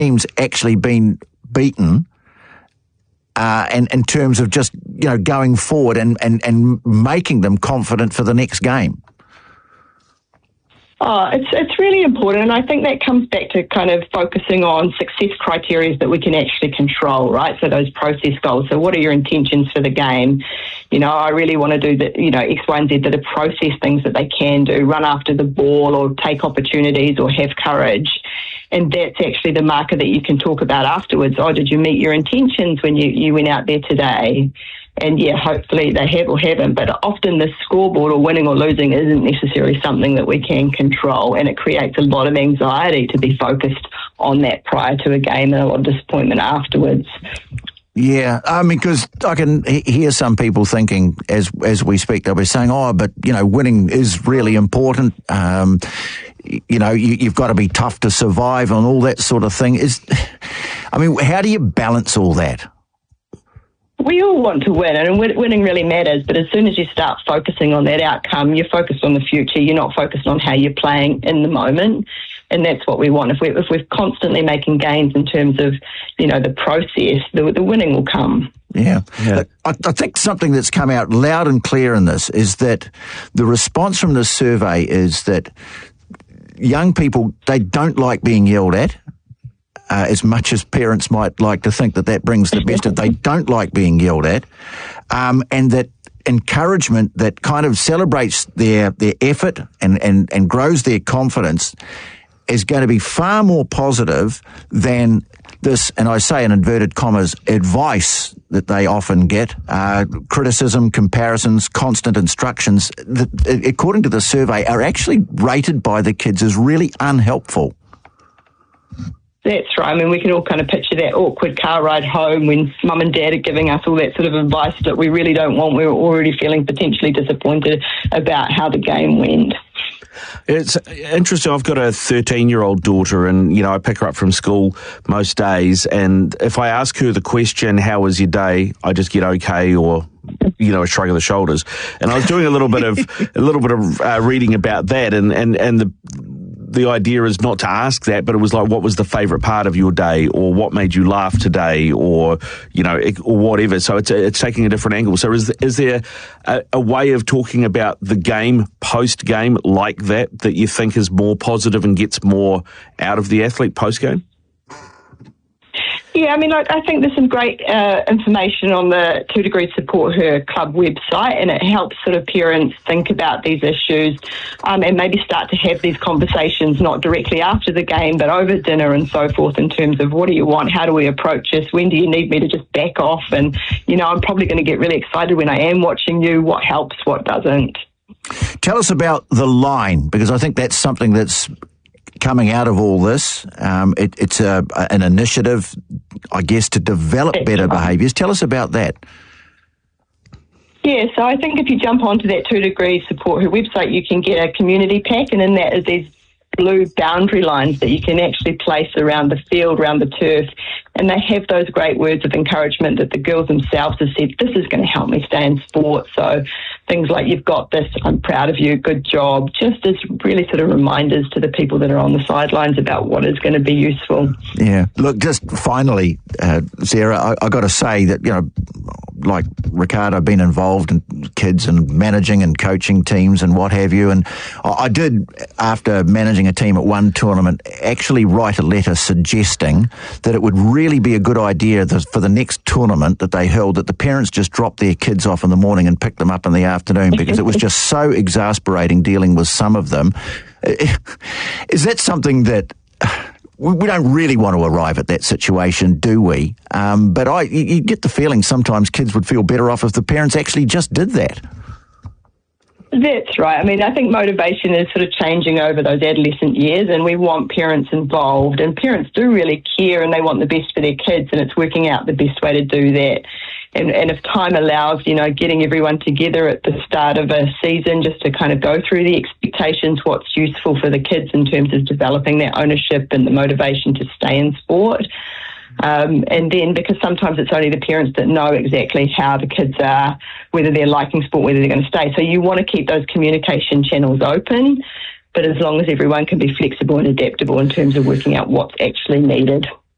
teams actually been beaten and in terms of just, going forward and making them confident for the next game? It's really important, and I think that comes back to kind of focusing on success criteria that we can actually control, right? So those process goals. So what are your intentions for the game? I really want to do the, X, Y, and Z, that are process things that they can do, run after the ball or take opportunities or have courage. And that's actually the marker that you can talk about afterwards. Oh, did you meet your intentions when you went out there today? And yeah, hopefully they have or haven't, but often the scoreboard or winning or losing isn't necessarily something that we can control, and it creates a lot of anxiety to be focused on that prior to a game and a lot of disappointment afterwards. Yeah, I mean, because I can hear some people thinking as we speak, they'll be saying, but, winning is really important. You've got to be tough to survive and all that sort of thing. How do you balance all that? We all want to win, and winning really matters, but as soon as you start focusing on that outcome, you're focused on the future. You're not focused on how you're playing in the moment, and that's what we want. If we're constantly making gains in terms of, the process, the winning will come. Yeah. I think something that's come out loud and clear in this is that the response from this survey is that young people, they don't like being yelled at. As much as parents might like to think that brings the best of, they don't like being yelled at, and that encouragement that kind of celebrates their effort and grows their confidence is going to be far more positive than this, and I say in inverted commas, advice that they often get, criticism, comparisons, constant instructions, that, according to the survey, are actually rated by the kids as really unhelpful. That's right. We can all kind of picture that awkward car ride home when mum and dad are giving us all that sort of advice that we really don't want. We're already feeling potentially disappointed about how the game went. It's interesting. I've got a 13-year-old daughter, and, I pick her up from school most days, and if I ask her the question, how was your day, I just get okay or, a shrug of the shoulders. And I was doing a little bit of reading about that, and the idea is not to ask that, but it was like, what was the favourite part of your day, or what made you laugh today, or or whatever. So it's taking a different angle. So is there a way of talking about the game post game like that you think is more positive and gets more out of the athlete post game? Yeah, I think there's some great information on the 2 Degrees Support Her Club website, and it helps sort of parents think about these issues and maybe start to have these conversations not directly after the game, but over dinner and so forth, in terms of what do you want, how do we approach this, when do you need me to just back off, and, I'm probably going to get really excited when I am watching you, what helps, what doesn't. Tell us about the line, because I think that's something that's coming out of all this. It's an initiative, I guess, to develop better behaviours. Tell us about that. Yeah, so I think if you jump onto that 2 Degrees Support Her website, you can get a community pack, and in that is these blue boundary lines that you can actually place around the field, around the turf, and they have those great words of encouragement that the girls themselves have said, this is going to help me stay in sport. So things like, you've got this, I'm proud of you, good job, just as really sort of reminders to the people that are on the sidelines about what is going to be useful. Yeah. Look, just finally, Sarah, I got to say that, like Ricardo, I've been involved in kids and managing and coaching teams and what have you. And I did, after managing a team at one tournament, actually write a letter suggesting that it would really be a good idea for the next tournament that they held, that the parents just drop their kids off in the morning and pick them up in the afternoon, because it was just so exasperating dealing with some of them. Is that something that... We don't really want to arrive at that situation, do we? But you get the feeling sometimes kids would feel better off if the parents actually just did that. That's right. I think motivation is sort of changing over those adolescent years, and we want parents involved, and parents do really care and they want the best for their kids, and it's working out the best way to do that. And if time allows, getting everyone together at the start of a season just to kind of go through the expectations, what's useful for the kids in terms of developing their ownership and the motivation to stay in sport. And then, because sometimes it's only the parents that know exactly how the kids are, whether they're liking sport, whether they're going to stay. So you want to keep those communication channels open, but as long as everyone can be flexible and adaptable in terms of working out what's actually needed.